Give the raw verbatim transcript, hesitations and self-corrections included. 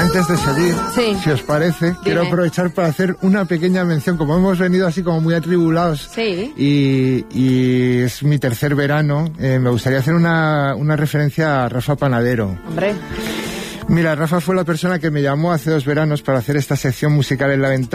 antes de seguir, sí. si os parece, Dime. quiero aprovechar para hacer una pequeña mención. Como hemos venido así como muy atribulados, sí. y, y es mi tercer verano, eh, me gustaría hacer una, una referencia a Rafa Panadero. Hombre. Mira, Rafa fue la persona que me llamó hace dos veranos para hacer esta sección musical en La Ventana.